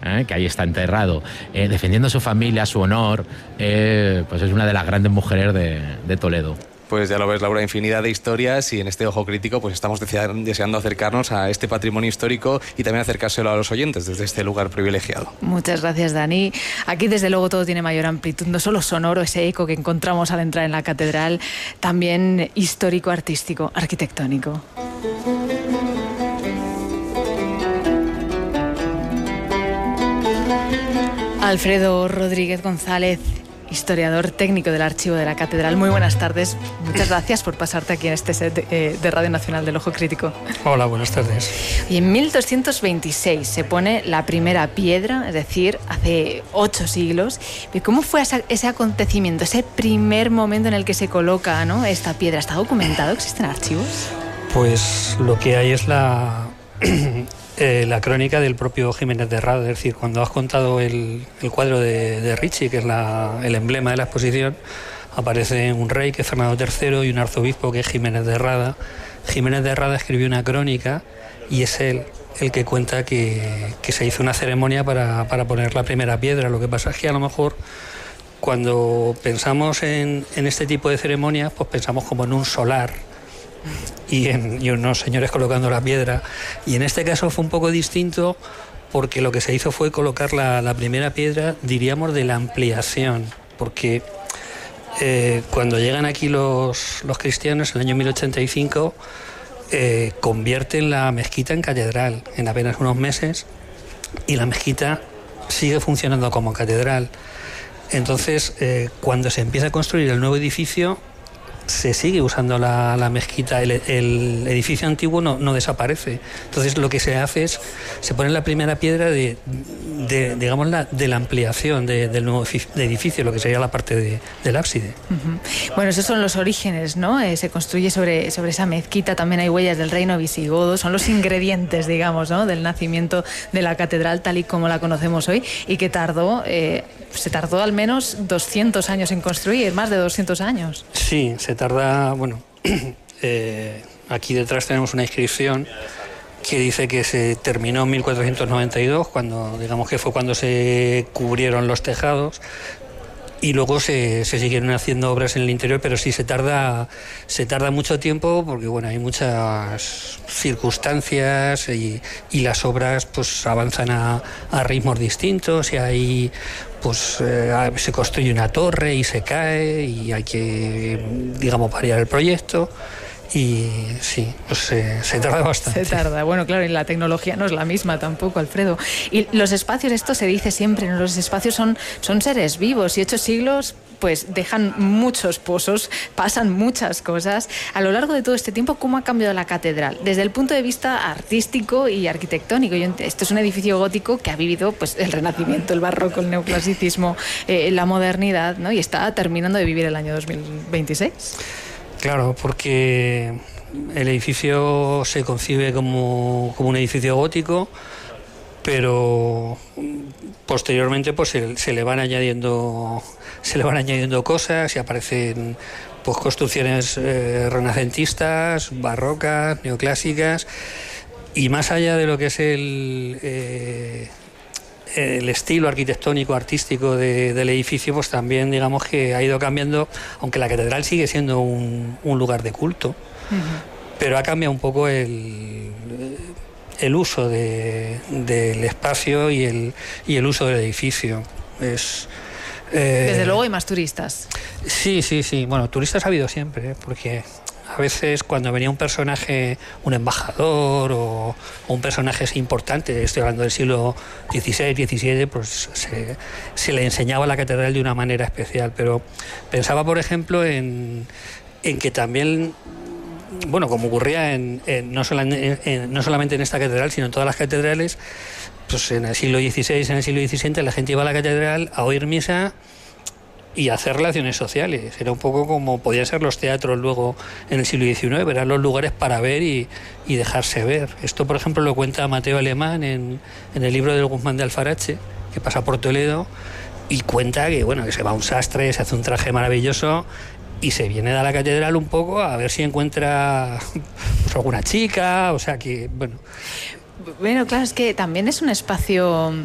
que ahí está enterrado, defendiendo su familia, su honor, pues es una de las grandes mujeres de Toledo. Pues ya lo ves, Laura, infinidad de historias, y en este Ojo Crítico pues estamos deseando acercarnos a este patrimonio histórico y también acercárselo a los oyentes desde este lugar privilegiado. Muchas gracias, Dani. Aquí desde luego todo tiene mayor amplitud, no solo sonoro, ese eco que encontramos al entrar en la catedral, también histórico, artístico, arquitectónico. Alfredo Rodríguez González, historiador técnico del Archivo de la Catedral. Muy buenas tardes. Muchas gracias por pasarte aquí en este set de Radio Nacional del Ojo Crítico. Hola, buenas tardes. Y en 1226 se pone la primera piedra, es decir, hace 8 siglos. ¿Cómo fue ese acontecimiento, ese primer momento en el que se coloca, ¿no?, esta piedra? ¿Está documentado? ¿Existen archivos? Pues lo que hay es la crónica del propio Jiménez de Rada. Es decir, cuando has contado el cuadro de Ricci, que es el emblema de la exposición, aparece un rey, que es Fernando III, y un arzobispo, que es Jiménez de Rada. Jiménez de Rada escribió una crónica y es él el que cuenta que se hizo una ceremonia para poner la primera piedra. Lo que pasa es que a lo mejor cuando pensamos en este tipo de ceremonias, pues pensamos como en un solar y unos señores colocando la piedra, y en este caso fue un poco distinto, porque lo que se hizo fue colocar la primera piedra, diríamos, de la ampliación, porque cuando llegan aquí los cristianos en el año 1085, convierten la mezquita en catedral en apenas unos meses, y la mezquita sigue funcionando como catedral. Entonces, cuando se empieza a construir el nuevo edificio, se sigue usando la mezquita, el edificio antiguo no desaparece. Entonces lo que se hace es, se pone la primera piedra de la ampliación del nuevo edificio, lo que sería la parte del ábside. Uh-huh. Bueno, esos son los orígenes, ¿no? Se construye sobre esa mezquita, también hay huellas del reino visigodo, son los ingredientes, digamos, ¿no?, del nacimiento de la catedral tal y como la conocemos hoy, y que se tardó al menos 200 años en construir, más de 200 años. Sí, se tarda, bueno, aquí detrás tenemos una inscripción que dice que se terminó en 1492, digamos que fue cuando se cubrieron los tejados, y luego se siguieron haciendo obras en el interior, pero sí se tarda mucho tiempo, porque bueno, hay muchas circunstancias y las obras pues avanzan a ritmos distintos, y hay se construye una torre y se cae y hay que, digamos, variar el proyecto. Y sí, pues se tarda bastante. Se tarda, bueno, claro, y la tecnología no es la misma tampoco, Alfredo. Y los espacios, esto se dice siempre, ¿no? Los espacios son seres vivos, y 8 siglos pues dejan muchos pozos, pasan muchas cosas. A lo largo de todo este tiempo, ¿cómo ha cambiado la catedral? Desde el punto de vista artístico y arquitectónico. Esto es un edificio gótico que ha vivido pues el Renacimiento, el Barroco, el Neoclasicismo, la modernidad, ¿no? Y está terminando de vivir el año 2026. Claro, porque el edificio se concibe como un edificio gótico, pero posteriormente pues se le van añadiendo cosas, y aparecen pues construcciones renacentistas, barrocas, neoclásicas, y más allá de lo que es el estilo arquitectónico, artístico del edificio, pues también digamos que ha ido cambiando, aunque la catedral sigue siendo un lugar de culto, uh-huh, pero ha cambiado un poco el uso del espacio y el uso del edificio. Desde luego hay más turistas. Sí. Bueno, turistas ha habido siempre, porque a veces cuando venía un personaje, un embajador o un personaje importante, estoy hablando del siglo XVI, XVII, pues se le enseñaba la catedral de una manera especial. Pero pensaba, por ejemplo, en que también, bueno, como ocurría no solamente en esta catedral, sino en todas las catedrales, pues en el siglo XVI, en el siglo XVII, la gente iba a la catedral a oír misa y hacer relaciones sociales. Era un poco como podían ser los teatros luego en el siglo XIX, eran los lugares para ver y dejarse ver. Esto, por ejemplo, lo cuenta Mateo Alemán en el libro del Guzmán de Alfarache, que pasa por Toledo, y cuenta que se va a un sastre, se hace un traje maravilloso y se viene a la catedral un poco a ver si encuentra pues alguna chica, o sea que, bueno... Bueno, claro, es que también es un espacio